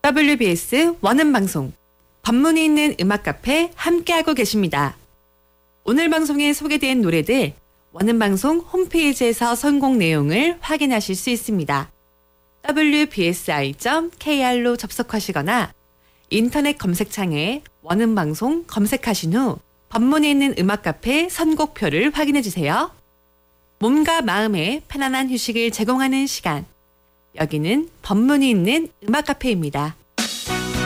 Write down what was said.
WBS 원음방송 법문이 있는 음악카페 함께하고 계십니다. 오늘 방송에 소개된 노래들 원음방송 홈페이지에서 선곡 내용을 확인하실 수 있습니다. wbsi.kr로 접속하시거나 인터넷 검색창에 원음방송 검색하신 후 법문이 있는 음악카페 선곡표를 확인해주세요. 몸과 마음에 편안한 휴식을 제공하는 시간. 여기는 법문이 있는 음악카페입니다.